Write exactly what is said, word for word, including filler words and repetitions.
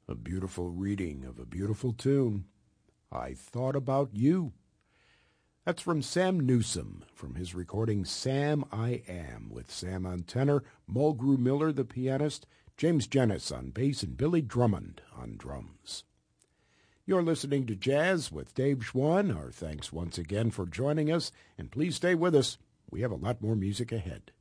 A beautiful reading of a beautiful tune. I Thought About You. That's from Sam Newsom, from his recording Sam I Am, with Sam on tenor, Mulgrew Miller the pianist, James Jennis on bass, and Billy Drummond on drums. You're listening to Jazz with Dave Schwann. Our thanks once again for joining us, and please stay with us. We have a lot more music ahead.